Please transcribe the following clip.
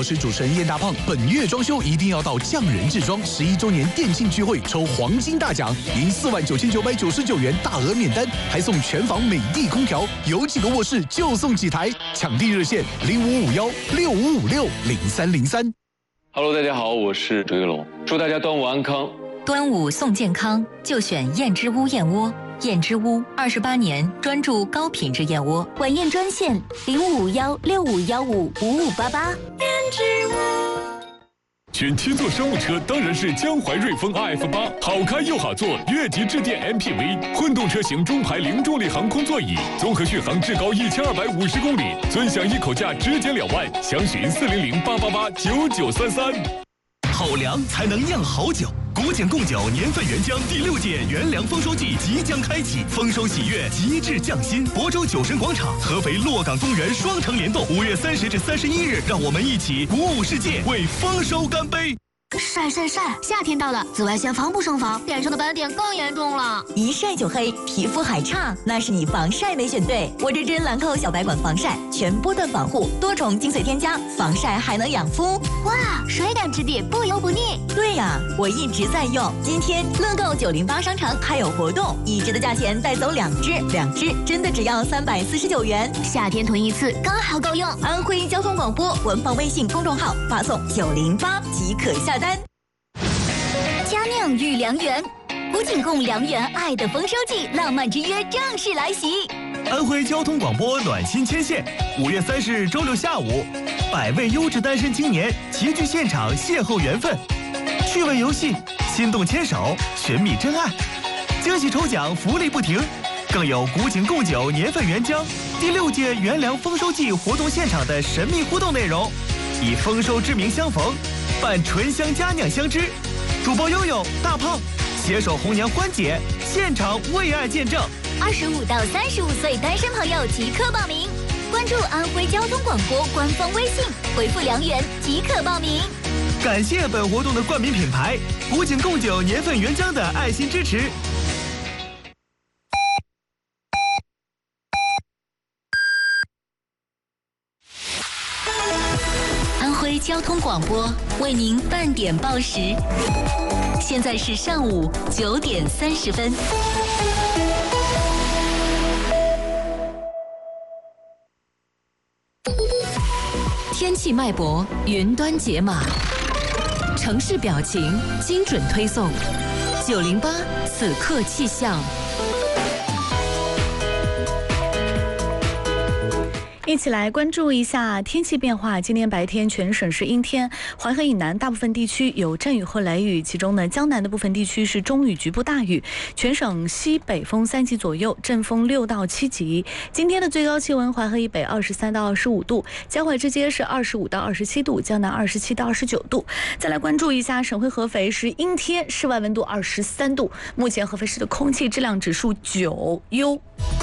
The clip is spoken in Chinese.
我是主持人燕大胖。本月装修一定要到匠人制装11周年店庆聚会，抽黄金大奖，赢49999元大额免单，还送全房美的空调，有几个卧室就送几台。抢地热线055165560303。 Hello， 大家好，我是周玉龙，祝大家端午安康。 端午送健康，就选燕之屋燕窝。燕之屋28年专注高品质燕窝， 晚宴专线0551651588。燕之屋。 选七座商务车当然是江淮瑞风 RF8，好开又好坐，越级致电 MPV， 混动车型中排零重力航空座椅，综合续航至高1250公里，尊享一口价直减2万，详询40088889933。 好粮才能酿好酒。古井贡酒年份原浆第6届原粮丰收季即将开启，丰收喜悦，极致匠心。亳州酒神广场、合肥洛港公园双城联动，5月30至31日，让我们一起鼓舞世界，为丰收干杯！ 晒！夏天到了，紫外线防不胜防，脸上的斑点更严重了。 一晒就黑，皮肤还差，那是你防晒没选对。我这支兰蔻小白管防晒，全波段防护，多重精粹添加，防晒还能养肤。 哇，水感质地，不油不腻。 对呀，我一直在用。今天乐购908商城还有活动，1支的价钱带走2支，2支真的只要349元。 夏天囤一次刚好够用。 安徽交通广播官方微信公众号发送908即可下单。 佳酿与良缘，古井贡良缘爱的丰收季浪漫之约正式来袭。 安徽交通广播暖心牵线，5月30日周六下午，100位优质单身青年齐聚现场邂逅缘分，趣味游戏，心动牵手，寻觅真爱，惊喜抽奖，福利不停，更有古井贡酒年份原浆第6届原粮丰收季活动现场的神秘互动内容，以丰收之名相逢，伴醇香佳酿相知。主播悠悠、大胖携手红娘欢姐，现场为爱见证。 25到35岁单身朋友即刻报名，关注安徽交通广播官方微信，回复良缘即可报名。 感谢本活动的冠名品牌古井贡酒年份原浆的爱心支持。 安徽交通广播为您半点报时，现在是上午9点30分。天气脉搏，云端解码，城市表情，精准推送。908此刻气象。 一起来关注一下天气变化。今天白天全省是阴天，淮河以南大部分地区有阵雨或雷雨，其中呢江南的部分地区是中雨局部大雨。全省西北风3级左右，阵风6到7级。今天的最高气温，淮河以北23到25度，江淮之间是25到27度，江南27到29度。再来关注一下省会合肥是阴天，室外温度23度。目前合肥市的空气质量指数9优。